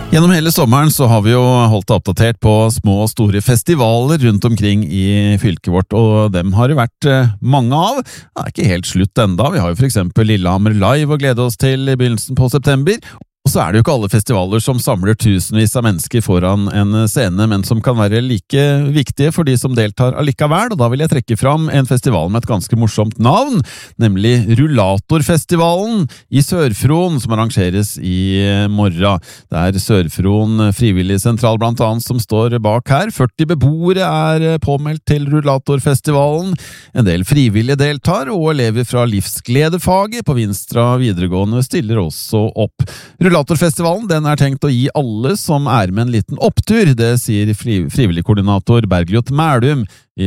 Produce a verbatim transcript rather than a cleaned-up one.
Gjennom hele sommeren så har vi jo holdt deg oppdatert på små og store festivaler rundt omkring i fylket vårt, og dem har det vært mange av. Det er ikke helt slutt enda. Vi har jo for eksempel Lillehammer Live å glede oss til i begynnelsen på september. Og så er det jo ikke alle festivaler som samler tusenvis av mennesker foran en scene, men som kan være like viktige for de som deltar allikevel, og da vil jeg trekke fram en festival med et ganske morsomt navn, nemlig Rullatorfestivalen i Sør-Fron, som arrangeres i morgen. Det er Sør-Fron frivillig sentral blant annet som står bak her. førti beboere er påmeldt til Rullatorfestivalen. En del frivillige deltar, og elever fra livsgledefaget på Vinstra videregående stiller også opp. Rullatorfestivalen den er tenkt å gi alle som er med en liten opptur, det sier frivillig koordinator Bergljot Mælum i